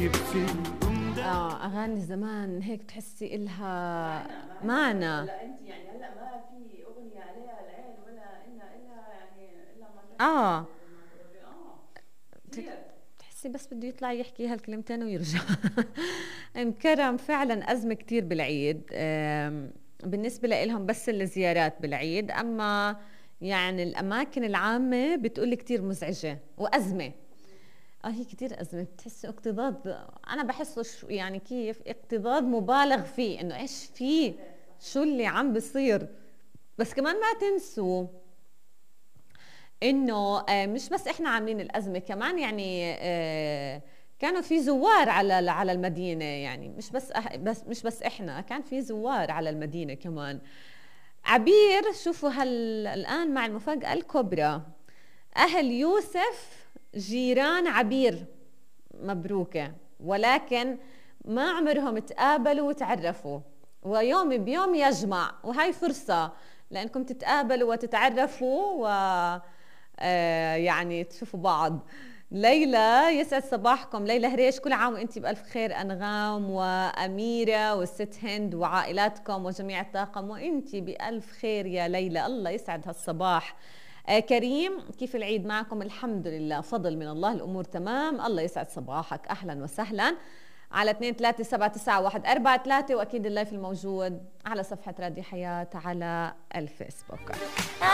كتير في اغاني زمان هيك بتحسي الها معنى. هلا انت يعني هلا ما في اغنيه عليها العين ولا الا يعني الا ما تحكي اه زي ما تقولي كثير. بتحسي بس بده يطلع يحكي هالكلمتين ويرجع. انكرم فعلا أزمة كتير بالعيد. بالنسبة لهم بس الزيارات بالعيد، أما يعني الأماكن العامة بتقولي كتير مزعجة وأزمة. هي كتير أزمة، بتحسي اكتظاظ. أنا بحسه يعني كيف اكتظاظ مبالغ فيه، إنه إيش فيه، شو اللي عم بصير. بس كمان ما تنسوا انه مش بس احنا عاملين الازمه، كمان يعني كانوا في زوار على المدينه، يعني مش بس مش بس احنا، كان في زوار على المدينه كمان. عبير، شوفوا الان مع المفاجاه الكبرى، اهل يوسف جيران عبير، مبروكه، ولكن ما عمرهم تقابلوا وتعرفوا، ويوم بيوم يجمع، وهي فرصه لانكم تتقابلوا وتتعرفوا يعني تشوفوا بعض. ليلى، يسعد صباحكم. ليلى هريش، كل عام وانت بألف خير. أنغام وأميرة والست هند وعائلاتكم وجميع الطاقم، وانت بألف خير يا ليلى، الله يسعد هالصباح. كريم، كيف العيد معكم؟ الحمد لله، فضل من الله، الأمور تمام، الله يسعد صباحك، أهلا وسهلا. على 2379143، وأكيد اللايف الموجود على صفحة راديو حياة على الفيسبوك.